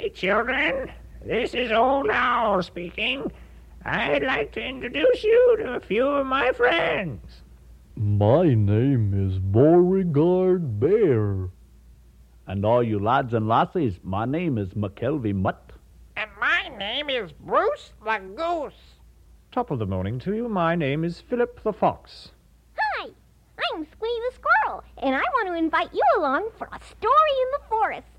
Hi, children. This is Old Owl speaking. I'd like to introduce you to a few of my friends. My name is Beauregard Bear. And all you lads and lassies, my name is McKelvey Mutt. And my name is Bruce the Goose. Top of the morning to you. My name is Philip the Fox. Hi, I'm Squee the Squirrel, and I want to invite you along for a story in the forest.